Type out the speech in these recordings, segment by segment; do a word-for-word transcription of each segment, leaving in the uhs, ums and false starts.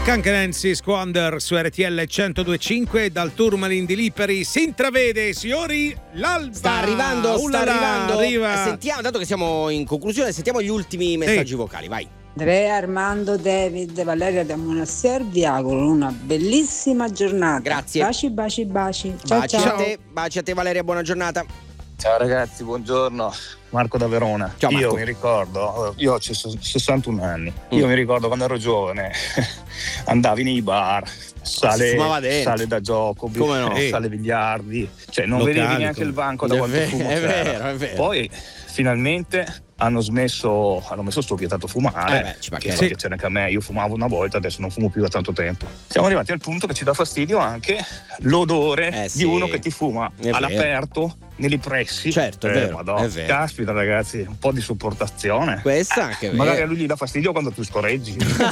Skunk Nancy Squander su R T L centodue e cinque. Dal Tourmaline di Lipari si intravede, signori, l'alba. Sta arrivando, sta Ullala, arrivando. arriva. Sentiamo, dato che siamo in conclusione, sentiamo gli ultimi messaggi Sì. vocali, vai. Andrea, Armando, David, Valeria da Monastir vi auguro una bellissima giornata. Grazie. Baci, baci, baci. Ciao, Baci ciao. a te, baci a te Valeria, buona giornata. Ciao ragazzi, buongiorno. Marco da Verona. Ciao, Marco. Io mi ricordo, io ho sessantuno anni, io Mm. mi ricordo quando ero giovane, andavi nei bar, sale, fumava dentro. sale da gioco, Come no? eh, sale biliardi, cioè non Locali, vedevi neanche come- il banco da È quanto vero, fumo è c'era. vero, è vero. Poi finalmente hanno smesso, hanno messo sto vietato fumare, Eh beh, ci che mancherebbe. fa piacere anche a me, io fumavo una volta, adesso non fumo più da tanto tempo. Siamo arrivati al punto che ci dà fastidio anche l'odore Eh sì. di uno che ti fuma È all'aperto, nei pressi. Certo, è Eh, vero, Madonna, è vero. caspita ragazzi, un po' di sopportazione. Questa anche è Magari vera. a lui gli dà fastidio quando tu scorreggi.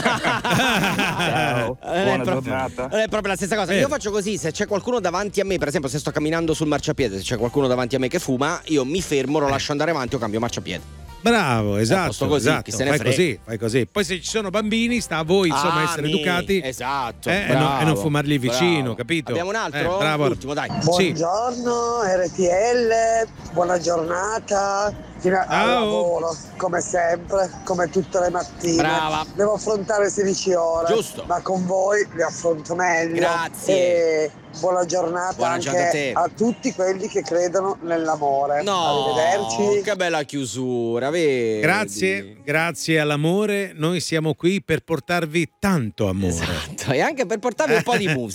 Ciao, Non è buona proprio- giornata. Non è proprio la stessa cosa. Vero. Io faccio così: se c'è qualcuno davanti a me, per esempio, se sto camminando sul marciapiede, se c'è qualcuno davanti a me che fuma, io mi fermo, lo lascio andare avanti o cambio marciapiede. Bravo, esatto, posto così, esatto. chi se ne Fai frega. così, fai così. Poi se ci sono bambini sta a voi insomma Ah, essere mi- educati, Esatto. eh, e, bravo, non, e non fumargli vicino, bravo. capito? Abbiamo un altro? Eh, bravo. L'ultimo, dai. Sì. Buongiorno R T L, buona giornata, fino al Ciao. lavoro, come sempre, come tutte le mattine. Brava. Devo affrontare sedici ore, Giusto. ma con voi li affronto meglio. Grazie. E buona giornata Buona anche giornata a te. a tutti quelli che credono nell'amore. No, Arrivederci. che bella chiusura, vedi? Grazie, grazie all'amore, noi siamo qui per portarvi tanto amore. Esatto, e anche per portarvi un po' di musica.